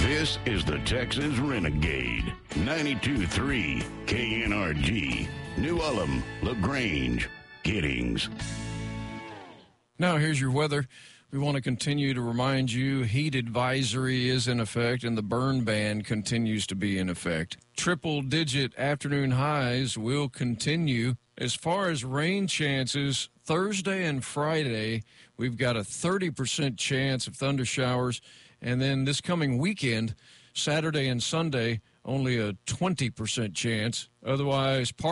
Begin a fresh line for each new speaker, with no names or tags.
This is the Texas Renegade. 92.3 KNRG. New Ulm, LaGrange, Giddings.
Now here's your weather. We want to continue to remind you heat advisory is in effect and the burn ban continues to be in effect. Triple-digit afternoon highs will continue. As far as rain chances, Thursday and Friday, we've got a 30% chance of thunder showers. And then this coming weekend, Saturday and Sunday, only a 20% chance. Otherwise,